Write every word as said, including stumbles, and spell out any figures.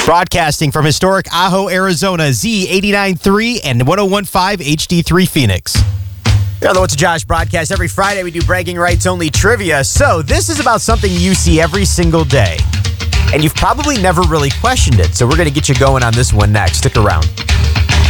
Broadcasting from historic Ajo, Arizona, Z eighty-nine point three and one oh one point five H D three Phoenix. You're on the What's a Josh broadcast. Every Friday we do bragging rights only trivia. So this is about something you see every single day. And you've probably never really questioned it. So we're going to get you going on this one next. Stick around.